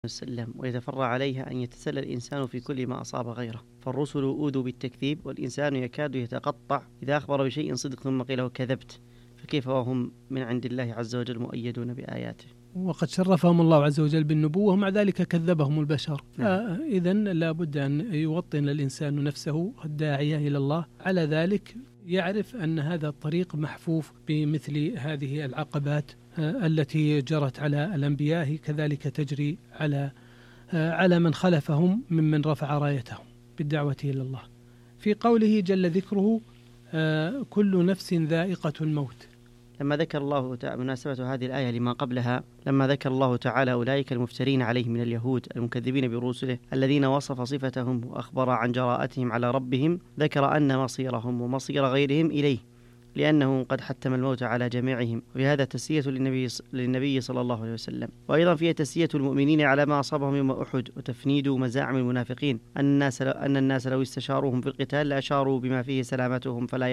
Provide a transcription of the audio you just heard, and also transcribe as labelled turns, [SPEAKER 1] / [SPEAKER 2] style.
[SPEAKER 1] وسلم ويتفرع عليها أن يتسلى الإنسان في كل ما أصاب غيره، فالرسل أوذوا بالتكذيب والإنسان يكاد يتقطع إذا أخبر بشيء صدق ثم قيل له كذبت، فكيف وهم من عند الله عز وجل مؤيدون بآياته.
[SPEAKER 2] وقد شرفهم الله عز وجل بالنبوة ومع ذلك كذبهم البشر. إذن لا بد أن يوطن الإنسان نفسه الداعية إلى الله على ذلك، يعرف أن هذا الطريق محفوف بمثل هذه العقبات التي جرت على الأنبياء، كذلك تجري على من خلفهم ممن رفع رايتهم بالدعوة إلى الله. في قوله جل ذكره كل نفس ذائقة الموت،
[SPEAKER 1] لما ذكر الله تعالى مناسبة هذه الآية لما قبلها، لما ذكر الله تعالى أولئك المفترين عليه من اليهود المكذبين برسله الذين وصف صفتهم وأخبر عن جراءتهم على ربهم، ذكر أن مصيرهم ومصير غيرهم إليه، لأنه قد حتم الموت على جميعهم. وفي هذا تسلية للنبي صلى الله عليه وسلم، وأيضا فيها تسلية المؤمنين على ما أصابهم يوم أحد، وتفنيد مزاعم المنافقين أن الناس لو استشاروهم في القتال لأشاروا بما فيه سلامتهم فلا